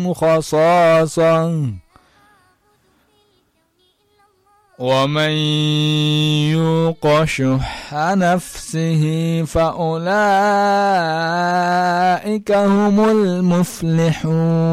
لهم خصاصة ومن يوق شح نفسه فأولئك هم المفلحون.